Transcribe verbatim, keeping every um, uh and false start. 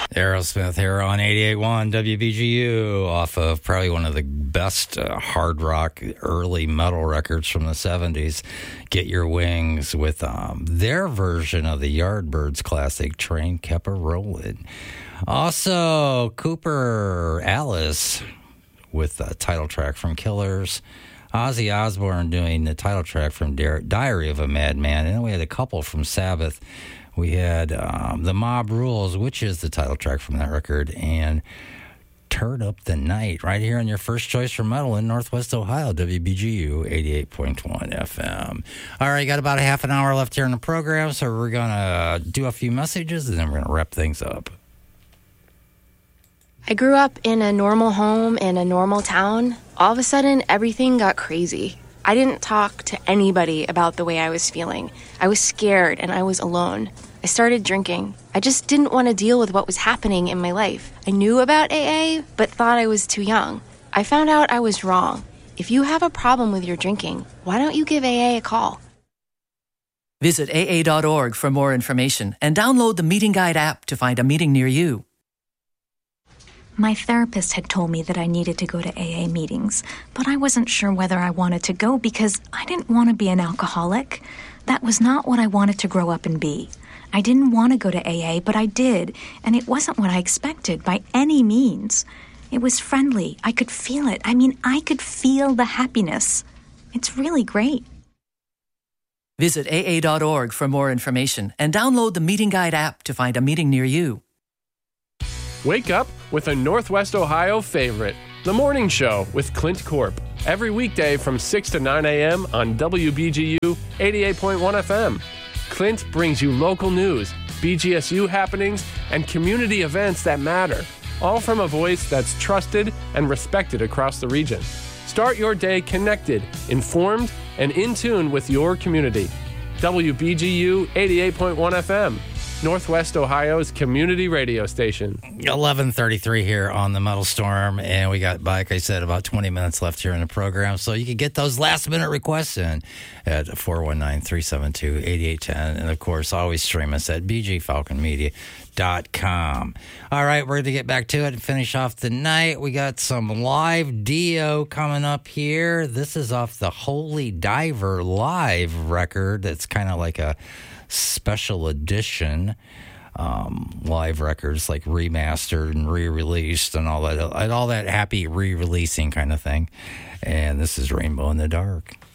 Aerosmith here on eighty-eight point one W B G U off of probably one of the best uh, hard rock early metal records from the seventies. Get Your Wings with um, their version of the Yardbirds classic Train Kept a Rollin'. Also, Cooper Alice with the title track from Killers. Ozzy Osbourne doing the title track from Diary of a Madman. And then we had a couple from Sabbath. We had um, The Mob Rules, which is the title track from that record, and Turn Up the Night, right here on your first choice for metal in Northwest Ohio, W B G U eighty-eight point one F M. All right, got about a half an hour left here in the program, so we're going to do a few messages, and then we're going to wrap things up. I grew up in a normal home in a normal town. All of a sudden, everything got crazy. I didn't talk to anybody about the way I was feeling. I was scared and I was alone. I started drinking. I just didn't want to deal with what was happening in my life. I knew about A A, but thought I was too young. I found out I was wrong. If you have a problem with your drinking, why don't you give A A a call? Visit A A dot org for more information and download the Meeting Guide app to find a meeting near you. My therapist had told me that I needed to go to A A meetings, but I wasn't sure whether I wanted to go because I didn't want to be an alcoholic. That was not what I wanted to grow up and be. I didn't want to go to A A, but I did, and it wasn't what I expected by any means. It was friendly. I could feel it. I mean, I could feel the happiness. It's really great. Visit A A dot org for more information and download the Meeting Guide app to find a meeting near you. Wake up with a Northwest Ohio favorite, The Morning Show with Clint Corp. Every weekday from six to nine a.m. on W B G U eighty-eight point one F M. Clint brings you local news, B G S U happenings, and community events that matter, all from a voice that's trusted and respected across the region. Start your day connected, informed, and in tune with your community. W B G U eighty-eight point one F M. Northwest Ohio's community radio station. eleven thirty-three here on the Metal Storm, and we got, like I said, about twenty minutes left here in the program, so you can get those last-minute requests in at four one nine, three seven two, eight eight one zero, and, of course, always stream us at b g falcon media dot com. All right, we're going to get back to it and finish off the night. We got some live Dio coming up here. This is off the Holy Diver live record. It's kind of like a special edition um, live records, like remastered and re-released and all that, and all that happy re-releasing kind of thing. And this is Rainbow in the Dark.